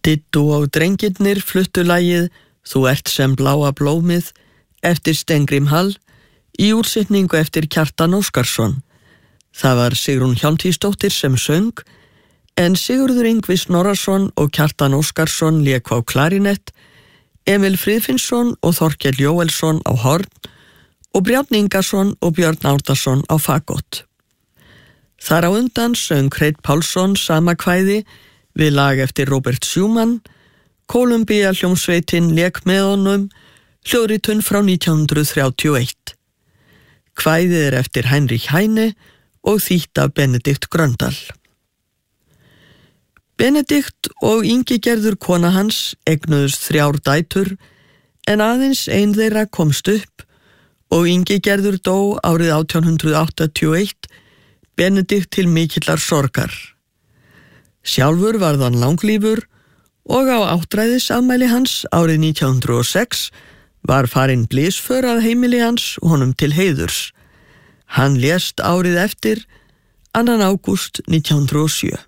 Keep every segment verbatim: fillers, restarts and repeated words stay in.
Diddu og drengirnir fluttu lagið Þú ert sem bláa blómið eftir Steingrim Hall í útsetningu eftir Kjartan Óskarsson. Það var Sigrún Hjálmtýsdóttir sem söng, en Sigurður Yngvi Snorrason og Kjartan Óskarsson léku á klarinett, Emil Friðfinnsson og Þorkell Jóelsson á horn og Brjánn Ingason og Björn Árnason á fagott. Þar á undan söng Hreinn Pálsson sama kvæði við lag eftir Robert Schumann, Kólumbía hljómsveitin lék með honum, hljóðritun frá nítján hundruð þrjátíu og eitt. Kvæðið er eftir Heinrich Heine og þýtt af Benedikt Gröndal. Benedikt og Ingigerður kona hans eignuðust þrjár dætur, en aðeins ein þeirra komst upp og Ingigerður dó árið átján hundrað áttatíu og eitt, Benedikt til mikillar sorgar. Sjálfur varð hann langlífur og á áttræðisafmæli hans árið nítján hundruð og sex var farin blísför að heimili hans honum til heiðurs. Hann lést árið eftir, annan ágúst nítján hundruð og sjö.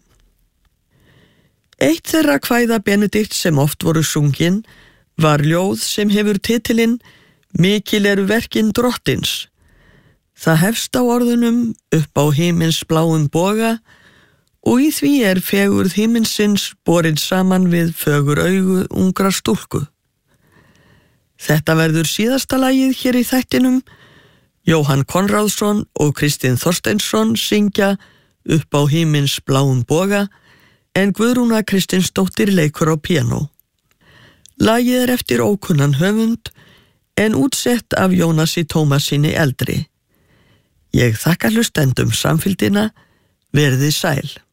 Eitt þeirra kvæða Benedikt sem oft voru sungin var ljóð sem hefur titilinn Mikil eru verkin drottins. Það hefst á orðunum upp á himins bláum boga og í því er fegurð himinsins borin saman við fögur augu ungra stúlku. Þetta verður síðasta lagið hér í þættinum. Jóhann Konráðsson og Kristinn Þorsteinsson syngja upp á himins bláum boga, en Guðrúna Kristinsdóttir leikur á píanó. Lagið er eftir ókunnan höfund, en útsett af Jónasi Tómasinni eldri. Ég þakka hlustendum samfylgdina, verið sæl.